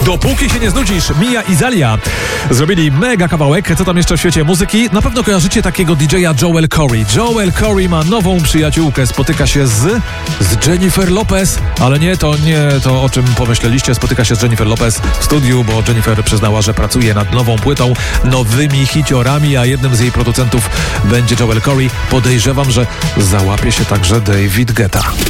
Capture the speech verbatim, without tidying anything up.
Dopóki się nie znudzisz, Mia i Zalia zrobili mega kawałek. Co tam jeszcze w świecie muzyki? Na pewno kojarzycie takiego D J a Joel Corey. Joel Corey ma nową przyjaciółkę. Spotyka się z, z Jennifer Lopez. Ale nie, to nie to, o czym pomyśleliście. Spotyka się z Jennifer Lopez w studiu, bo Jennifer przyznała, że pracuje nad nową płytą, nowymi hiciorami, a jednym z jej producentów będzie Joel Corey. Podejrzewam, że załapie się także David Guetta.